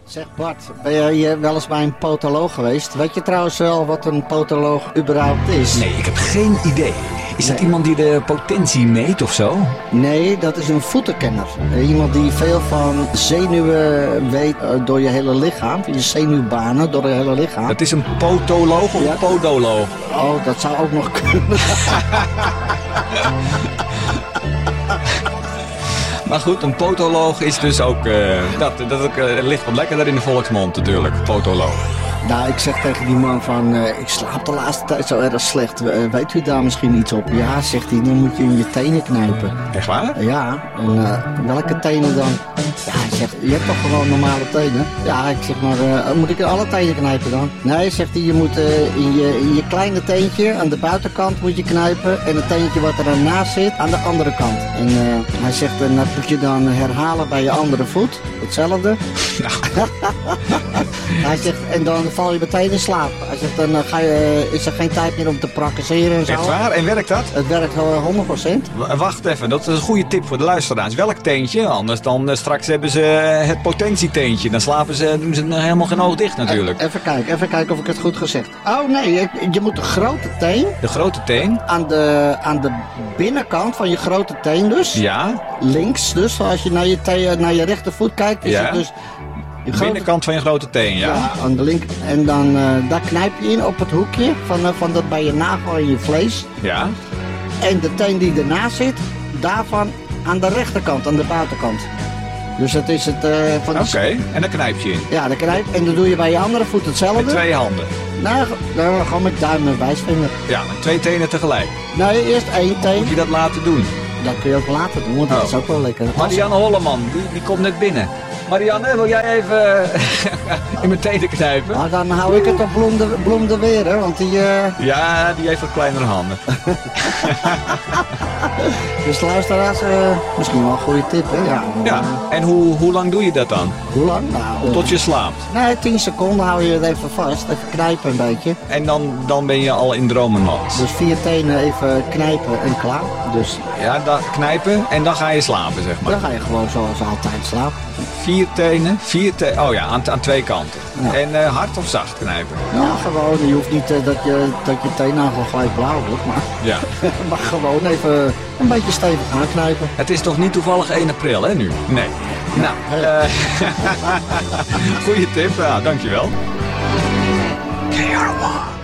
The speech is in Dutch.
Zeg Bart, ben je wel eens bij een podoloog geweest? Weet je trouwens wel wat een podoloog überhaupt is? Nee, ik heb geen idee. Is dat iemand die de potentie meet of zo? Nee, dat is een voetenkenner. Iemand die veel van zenuwen weet door je hele lichaam. Je zenuwbanen door je hele lichaam. Dat is een potoloog of een podoloog? Oh, dat zou ook nog kunnen. Maar goed, een potoloog is dus ook... dat ligt wat lekkerder in de volksmond natuurlijk, potoloog. Nou, ik zeg tegen die man van, ik slaap de laatste tijd zo erg slecht. Weet u daar misschien iets op? Ja, zegt hij, dan moet je in je tenen knijpen. Echt waar? Ja, en welke tenen dan? Ja, hij zegt, je hebt toch gewoon normale tenen? Ja, ik zeg maar, moet ik alle tenen knijpen dan? Nee, zegt hij, je moet in je kleine teentje aan de buitenkant moet je knijpen. En het teentje wat er ernaast zit aan de andere kant. En hij zegt, dat moet je dan herhalen bij je andere voet. Hetzelfde. Hij zegt, en dan val je meteen in slaap. Hij zegt, dan is er geen tijd meer om te praktiseren en zo. Echt waar? En werkt dat? Het werkt 100%. Wacht even, dat is een goede tip voor de luisteraars. Welk teentje? Anders dan straks hebben ze het potentieteentje. Dan doen ze helemaal geen oog dicht natuurlijk. Even kijken of ik het goed gezegd. Oh nee, je moet de grote teen. De grote teen? Aan de binnenkant van je grote teen dus. Ja. Links dus, als je naar je rechtervoet kijkt. Is het dus de binnenkant van je grote teen, ja. Ja, aan de link. En dan daar knijp je in op het hoekje van dat bij je nagel en je vlees. Ja. En de teen die ernaast zit, daarvan aan de rechterkant, aan de buitenkant. Dus dat is het van Oké, en dan knijp je in. Ja, dan knijp. En dan doe je bij je andere voet hetzelfde. Met 2 handen. Nou, gewoon met duim en wijsvinger. Ja, met 2 tenen tegelijk. Nee, eerst 1 teen. Moet je dat laten doen? Dat kun je ook later doen, want dat is ook wel lekker. Marianne Holleman, die komt net binnen. Marianne, wil jij even in mijn tenen knijpen? Nou, dan hou ik het op Bloem de Weer, hè, want die... Ja, die heeft wat kleinere handen. Dus luisteraars, misschien wel een goede tip, hè? Ja, en hoe lang doe je dat dan? Hoe lang? Nou, tot je slaapt? Nee, 10 seconden hou je het even vast, even knijpen een beetje. En dan ben je al in dromenland? Dus 4 tenen even knijpen en klaar. Dus... Ja, knijpen en dan ga je slapen, zeg maar. Dan ga je gewoon zoals altijd slapen. 4 tenen, oh ja, aan 2 kanten. Ja. En hard of zacht knijpen? Ja, gewoon. Je hoeft niet dat je teennagel gelijk blauw wordt, maar, ja. maar gewoon even een beetje stevig aanknijpen. Het is toch niet toevallig 1 april, hè, nu? Nee. Nou, goeie tip. Dankjewel. KR1.